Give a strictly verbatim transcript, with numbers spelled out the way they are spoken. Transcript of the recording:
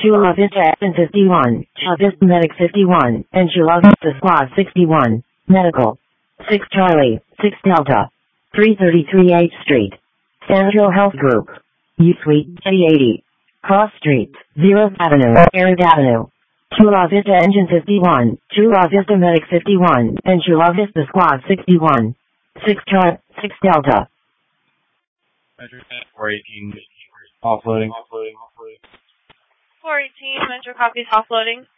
Chula Vista Action fifty-one, Chula Vista Medic fifty-one, and Chula Vista Squad sixty-one, Medical. six Charlie, six Delta. three thirty-three eighth Street. Sandro Health Group. U Suite, G eighty. Cross Street, zeroth Avenue, Arid Avenue. Chula Vista Engine fifty-one, Chula Vista Medic fifty-one, and Chula Vista Squad sixty-one. six Char, six Delta. Metro four eighteen, offloading, offloading, offloading. four eighteen, Metro copies offloading.